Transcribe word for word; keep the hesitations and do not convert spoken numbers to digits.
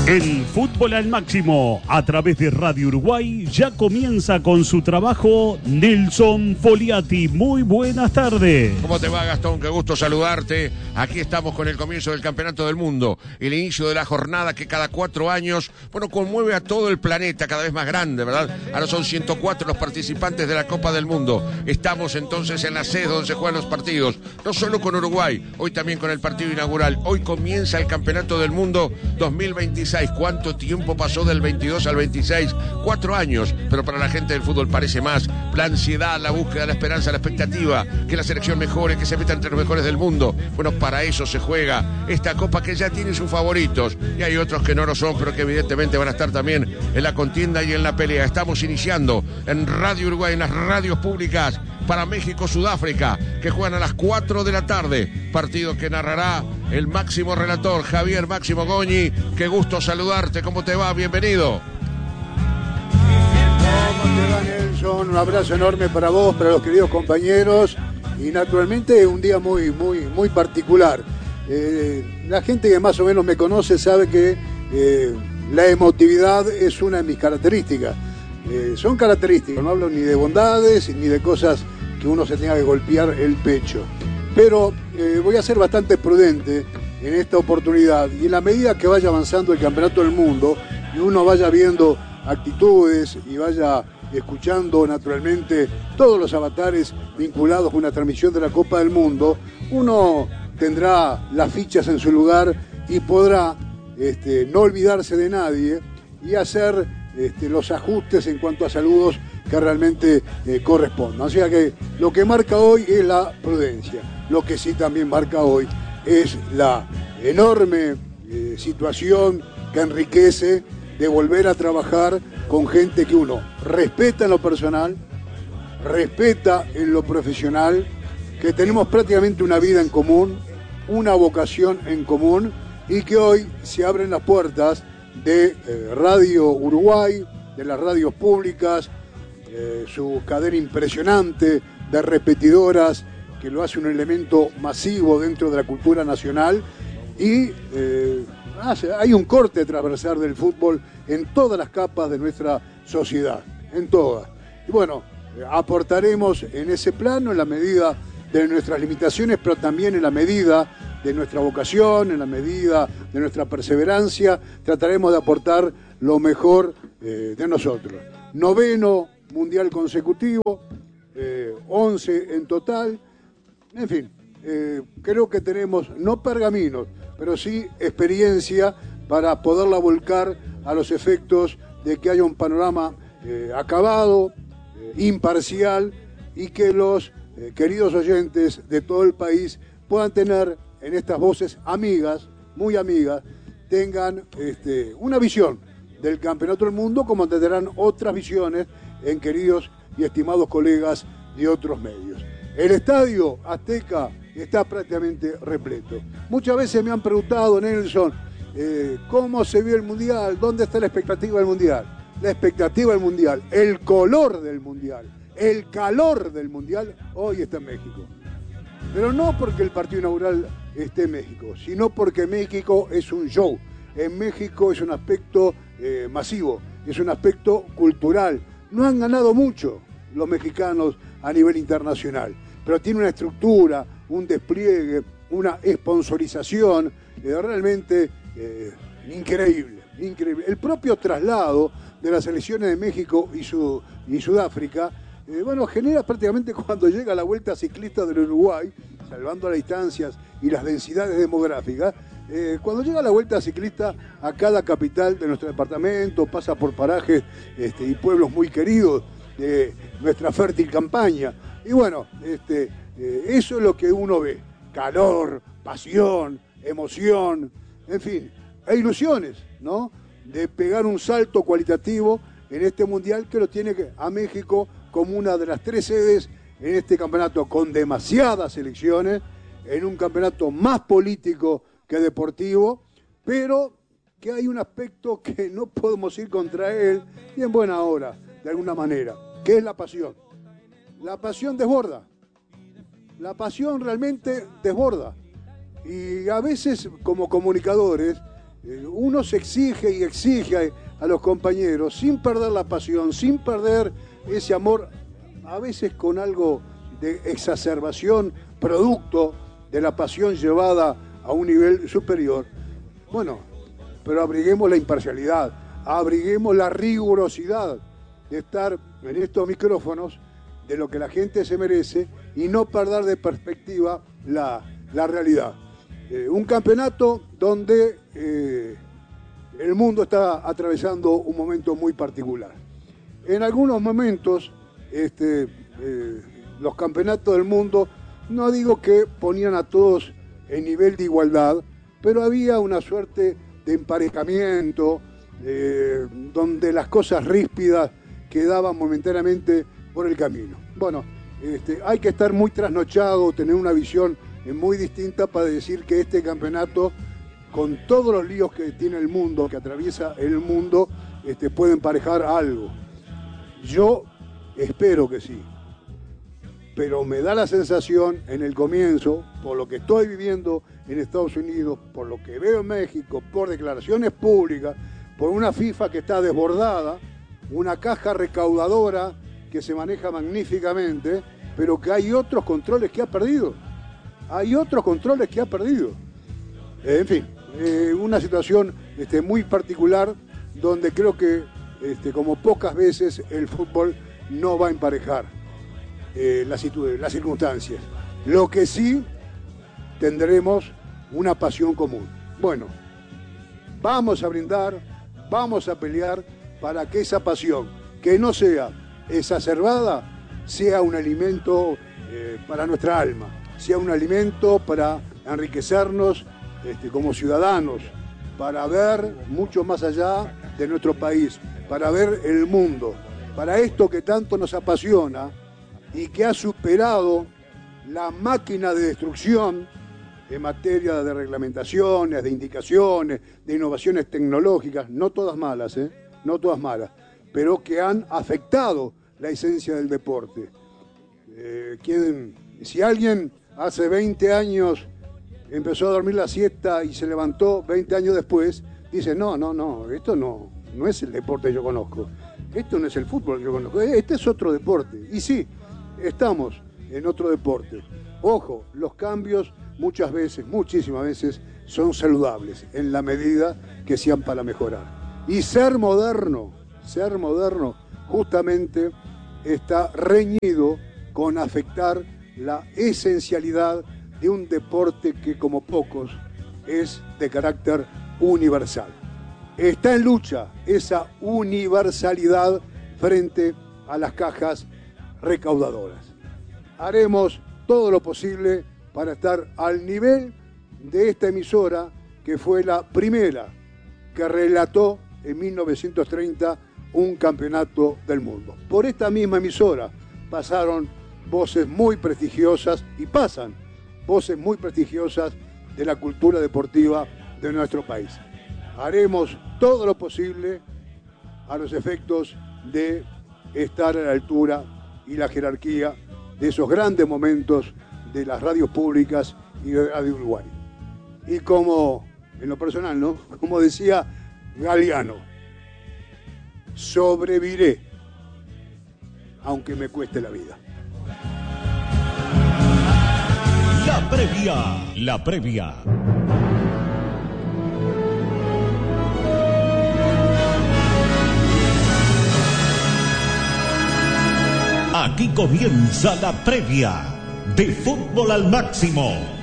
El fútbol al máximo, a través de Radio Uruguay, ya comienza con su trabajo Nelson Foliati. Muy buenas tardes. ¿Cómo te va, Gastón? Qué gusto saludarte. Aquí estamos con el comienzo del Campeonato del Mundo, el inicio de la jornada que cada cuatro años, bueno, conmueve a todo el planeta, cada vez más grande, ¿verdad? Ahora son ciento cuatro los participantes de la Copa del Mundo. Estamos entonces en la sede donde se juegan los partidos, no solo con Uruguay, hoy también con el partido inaugural. Hoy comienza el Campeonato del Mundo dos mil veintiséis. ¿Cuánto tiempo pasó del veintidós al veintiséis? Cuatro años, pero para la gente del fútbol parece más. La ansiedad, la búsqueda, la esperanza, la expectativa, que la selección mejore, que se meta entre los mejores del mundo. Bueno, para eso se juega esta Copa que ya tiene sus favoritos, y hay otros que no lo son, pero que evidentemente van a estar también en la contienda y en la pelea. Estamos iniciando en Radio Uruguay, en las radios públicas, para México-Sudáfrica, que juegan a las cuatro de la tarde, partido que narrará el máximo relator Javier Máximo Goñi. Qué gusto saludarte, ¿cómo te va? Bienvenido. ¿Cómo te va, Nelson? Un abrazo enorme para vos, para los queridos compañeros, y naturalmente un día muy, muy, muy particular. Eh, la gente que más o menos me conoce sabe que eh, la emotividad es una de mis características. Eh, son características, no hablo ni de bondades ni de cosas que uno se tenga que golpear el pecho. Pero eh, voy a ser bastante prudente en esta oportunidad, y en la medida que vaya avanzando el Campeonato del Mundo y uno vaya viendo actitudes y vaya escuchando naturalmente todos los avatares vinculados con una transmisión de la Copa del Mundo, uno tendrá las fichas en su lugar y podrá este, no olvidarse de nadie y hacer este, los ajustes en cuanto a saludos que realmente eh, correspondan. O sea que lo que marca hoy es la prudencia. Lo que sí también marca hoy es la enorme eh, situación que enriquece de volver a trabajar con gente que uno respeta en lo personal, respeta en lo profesional, que tenemos prácticamente una vida en común, una vocación en común, y que hoy se abren las puertas de eh, Radio Uruguay, de las radios públicas, eh, su cadena impresionante de repetidoras que lo hace un elemento masivo dentro de la cultura nacional, y eh, hace, hay un corte transversal del fútbol en todas las capas de nuestra sociedad, en todas. Y bueno, eh, aportaremos en ese plano en la medida de nuestras limitaciones, pero también en la medida de nuestra vocación, en la medida de nuestra perseverancia, trataremos de aportar lo mejor eh, de nosotros. Noveno mundial consecutivo, eh, once en total, en fin, eh, creo que tenemos no pergaminos, pero sí experiencia para poderla volcar a los efectos de que haya un panorama eh, acabado, eh, imparcial, y que los eh, queridos oyentes de todo el país puedan tener en estas voces amigas, muy amigas, tengan este, una visión del Campeonato del Mundo, como tendrán otras visiones en queridos y estimados colegas de otros medios. El Estadio Azteca está prácticamente repleto. Muchas veces me han preguntado, Nelson, eh, ¿cómo se vio el Mundial? ¿Dónde está la expectativa del Mundial? La expectativa del Mundial, el color del Mundial, el calor del Mundial, hoy está en México. Pero no porque el partido inaugural esté en México, sino porque México es un show. En México es un aspecto eh, masivo, es un aspecto cultural. No han ganado mucho los mexicanos a nivel internacional, pero tiene una estructura, un despliegue, una sponsorización eh, realmente eh, increíble, increíble. El propio traslado de las selecciones de México y, su, y Sudáfrica, eh, bueno, genera prácticamente cuando llega la Vuelta Ciclista del Uruguay, salvando las distancias y las densidades demográficas, eh, cuando llega la Vuelta Ciclista a cada capital de nuestro departamento, pasa por parajes este, y pueblos muy queridos de nuestra fértil campaña. Y bueno, este, eh, eso es lo que uno ve. Calor, pasión, emoción, en fin, e ilusiones, ¿no? De pegar un salto cualitativo en este mundial que lo tiene que, a México como una de las tres sedes en este campeonato, con demasiadas selecciones, en un campeonato más político que deportivo, pero que hay un aspecto que no podemos ir contra él, y en buena hora, de alguna manera, que es la pasión. La pasión desborda. La pasión realmente desborda. Y a veces, como comunicadores, Eh, uno se exige y exige a, a los compañeros sin perder la pasión, sin perder ese amor, a veces con algo de exacerbación, producto de la pasión llevada a un nivel superior. Bueno, pero abriguemos la imparcialidad, abriguemos la rigurosidad de estar en estos micrófonos de lo que la gente se merece y no perder de perspectiva la, la realidad. Eh, un campeonato donde eh, el mundo está atravesando un momento muy particular. En algunos momentos, este, eh, los campeonatos del mundo, no digo que ponían a todos en nivel de igualdad, pero había una suerte de emparejamiento, eh, donde las cosas ríspidas quedaban momentáneamente por el camino. Bueno, este, hay que estar muy trasnochado, tener una visión muy distinta para decir que este campeonato, con todos los líos que tiene el mundo, que atraviesa el mundo, este, puede emparejar algo. Yo espero que sí, pero me da la sensación en el comienzo, por lo que estoy viviendo en Estados Unidos, por lo que veo en México, por declaraciones públicas, por una FIFA que está desbordada, una caja recaudadora que se maneja magníficamente, pero que hay otros controles que ha perdido. Hay otros controles que ha perdido. Eh, en fin, eh, una situación este, muy particular donde creo que, este, como pocas veces, el fútbol no va a emparejar eh, las, las circunstancias. Lo que sí tendremos una pasión común. Bueno, vamos a brindar, vamos a pelear para que esa pasión, que no sea exacerbada, sea un alimento eh, para nuestra alma, sea un alimento para enriquecernos este, como ciudadanos, para ver mucho más allá de nuestro país, para ver el mundo, para esto que tanto nos apasiona y que ha superado la máquina de destrucción en materia de reglamentaciones, de indicaciones, de innovaciones tecnológicas, no todas malas, ¿eh? no todas malas, pero que han afectado la esencia del deporte. Eh, ¿quién, si alguien hace veinte años empezó a dormir la siesta y se levantó veinte años después, dice, no, no, no, esto no, no es el deporte que yo conozco, esto no es el fútbol que yo conozco, este es otro deporte. Y sí, estamos en otro deporte. Ojo, los cambios muchas veces, muchísimas veces, son saludables en la medida que sean para mejorar. Y ser moderno, ser moderno, justamente está reñido con afectar la esencialidad de un deporte que, como pocos, es de carácter universal. Está en lucha esa universalidad frente a las cajas recaudadoras. Haremos todo lo posible para estar al nivel de esta emisora, que fue la primera que relató en mil novecientos treinta un campeonato del mundo. Por esta misma emisora pasaron voces muy prestigiosas y pasan voces muy prestigiosas de la cultura deportiva de nuestro país. Haremos todo lo posible a los efectos de estar a la altura y la jerarquía de esos grandes momentos de las radios públicas y de Radio Uruguay. Y como, en lo personal, ¿no? Como decía Galeano, sobreviviré, aunque me cueste la vida. La previa, la previa. Aquí comienza la previa de Fútbol al Máximo.